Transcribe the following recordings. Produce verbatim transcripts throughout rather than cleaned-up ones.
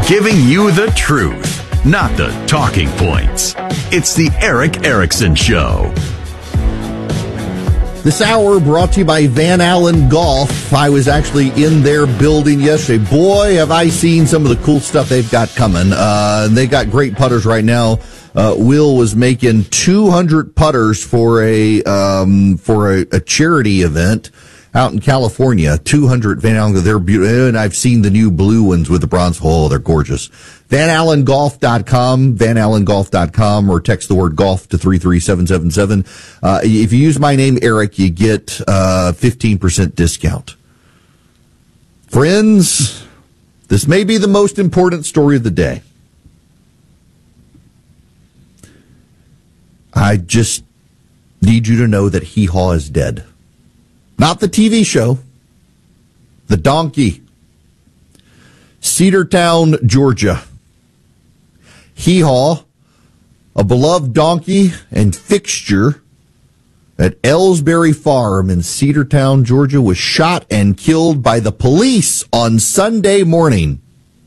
Giving you the truth, not the talking points. It's the Erick Erickson Show. This hour brought to you by Van Allen Golf. I was actually in their building yesterday. Boy, have I seen some of the cool stuff they've got coming. Uh, they got great putters right now. Uh, Will was making two hundred putters for a um, for a, a charity event out in California. two hundred Van Allen. They're beautiful, and I've seen the new blue ones with the bronze hole. They're gorgeous. Van Allen Golf dot com, Van Allen Golf dot com, or text the word golf to three three seven seven seven. Uh, if you use my name, Eric, you get uh fifteen percent discount. Friends, this may be the most important story of the day. I just need you to know that Hee Haw is dead. Not the T V show. The donkey. Cedartown, Georgia. Hee Haw, a beloved donkey and fixture at Ellsbury Farm in Cedartown, Georgia, was shot and killed by the police on Sunday morning.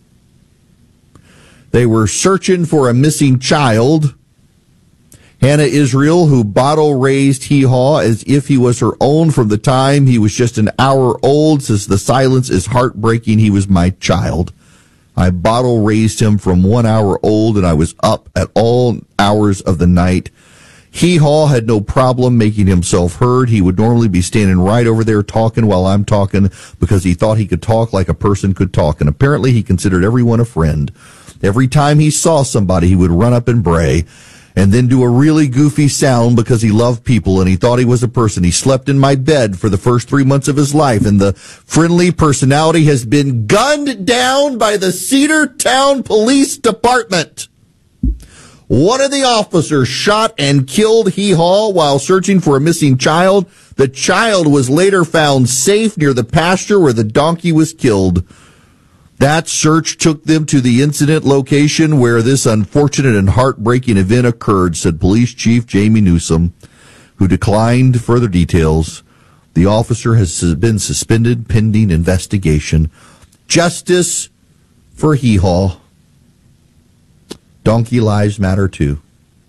They were searching for a missing child. Hannah Israel, who bottle-raised Hee Haw as if he was her own from the time he was just an hour old, says the silence is heartbreaking. He was my child. I bottle-raised him from one hour old, and I was up at all hours of the night. Hee Haw had no problem making himself heard. He would normally be standing right over there talking while I'm talking because he thought he could talk like a person could talk, and apparently he considered everyone a friend. Every time he saw somebody, he would run up and bray, and then do a really goofy sound because he loved people and he thought he was a person. He slept in my bed for the first three months of his life, and the friendly personality has been gunned down by the Cedartown Police Department. One of the officers shot and killed Hee Haw while searching for a missing child. The child was later found safe near the pasture where the donkey was killed. That search took them to the incident location where this unfortunate and heartbreaking event occurred, said Police Chief Jamie Newsom, who declined further details. The officer has been suspended pending investigation. Justice for Hee Haw. Donkey lives matter too.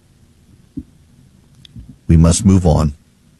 We must move on.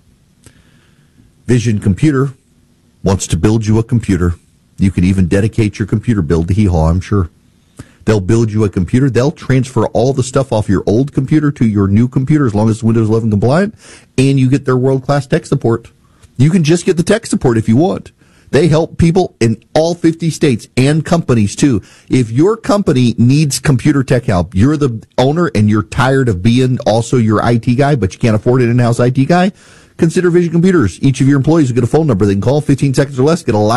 Vision Computer wants to build you a computer. You can even dedicate your computer build to Hee Haw, I'm sure. They'll build you a computer. They'll transfer all the stuff off your old computer to your new computer as long as it's Windows eleven compliant, and you get their world-class tech support. You can just get the tech support if you want. They help people in all fifty states and companies, too. If your company needs computer tech help, you're the owner and you're tired of being also your I T guy, but you can't afford an in-house I T guy, consider Vision Computers. Each of your employees will get a phone number they can call, fifteen seconds or less, get a